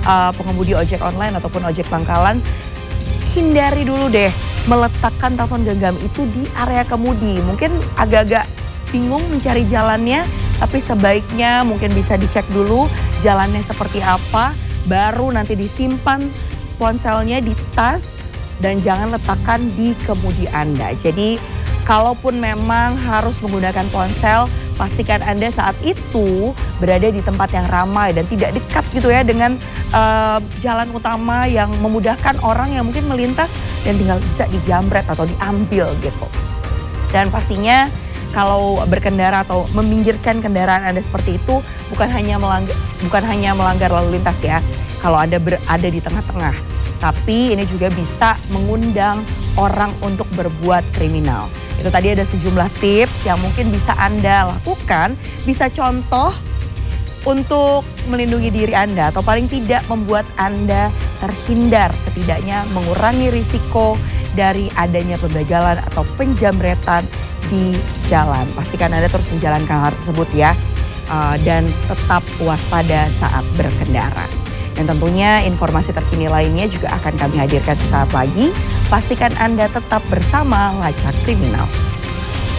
pengemudi ojek online ataupun ojek pangkalan, hindari dulu deh meletakkan telepon genggam itu di area kemudi. Mungkin agak-agak bingung mencari jalannya, tapi sebaiknya mungkin bisa dicek dulu jalannya seperti apa, baru nanti disimpan ponselnya di tas dan jangan letakkan di kemudi Anda. Jadi kalaupun memang harus menggunakan ponsel, pastikan Anda saat itu berada di tempat yang ramai dan tidak dekat gitu ya dengan jalan utama yang memudahkan orang yang mungkin melintas dan tinggal bisa dijamret atau diambil gitu. Dan pastinya kalau berkendara atau meminggirkan kendaraan Anda seperti itu bukan hanya melanggar lalu lintas ya. Kalau Anda berada di tengah-tengah, tapi ini juga bisa mengundang orang untuk berbuat kriminal. Itu tadi ada sejumlah tips yang mungkin bisa Anda lakukan, bisa contoh untuk melindungi diri Anda atau paling tidak membuat Anda terhindar, setidaknya mengurangi risiko dari adanya pembegalan atau penjamretan di jalan. Pastikan Anda terus menjalankan hal tersebut ya, dan tetap waspada saat berkendara. Dan tentunya informasi terkini lainnya juga akan kami hadirkan sesaat lagi. Pastikan Anda tetap bersama Lacak Kriminal.